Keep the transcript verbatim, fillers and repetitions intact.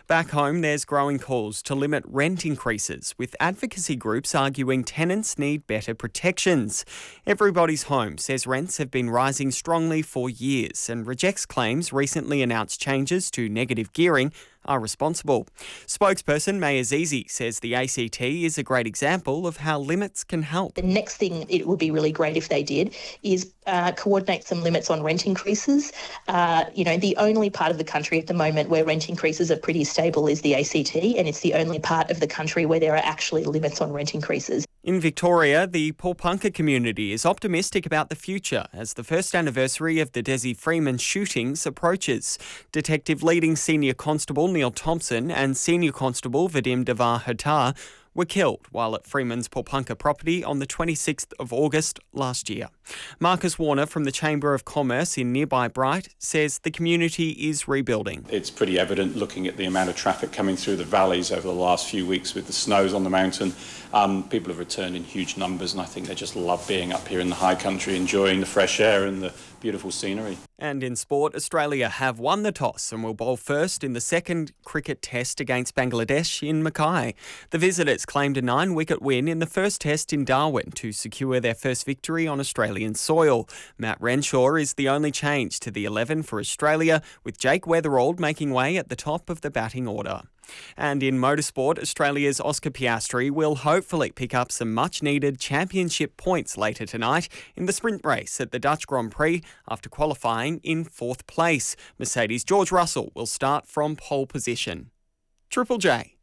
Back home, there's growing calls to limit rent increases, with advocacy groups arguing tenants need better protections. Everybody's Home says rents have been rising strongly for years and rejects claims recently announced changes to negative gearing are responsible. Spokesperson May Azizi says the A C T is a great example of how limits can help. The next thing it would be really great if they did is uh, coordinate some limits on rent increases. Uh, you know, the only part of the country at the moment where rent increases are pretty stable is the A C T, and it's the only part of the country where there are actually limits on rent increases. In Victoria, the Paulpunka community is optimistic about the future as the first anniversary of the Desi Freeman shootings approaches. Detective leading Senior Constable Neil Thompson and Senior Constable Vadim Devar Hatar were killed while at Freeman's Paulpunka property on the twenty-sixth of August last year. Marcus Warner from the Chamber of Commerce in nearby Bright says the community is rebuilding. It's pretty evident looking at the amount of traffic coming through the valleys over the last few weeks with the snows on the mountain. Um, people have returned in huge numbers, and I think they just love being up here in the high country, enjoying the fresh air and the beautiful scenery. And in sport, Australia have won the toss and will bowl first in the second cricket test against Bangladesh in Mackay. The visitors claimed a nine-wicket win in the first test in Darwin to secure their first victory on Australian soil. Matt Renshaw is the only change to the eleven for Australia, with Jake Weatherald making way at the top of the batting order. And in motorsport, Australia's Oscar Piastri will hopefully pick up some much-needed championship points later tonight in the sprint race at the Dutch Grand Prix after qualifying in fourth place. Mercedes' George Russell will start from pole position. Triple J.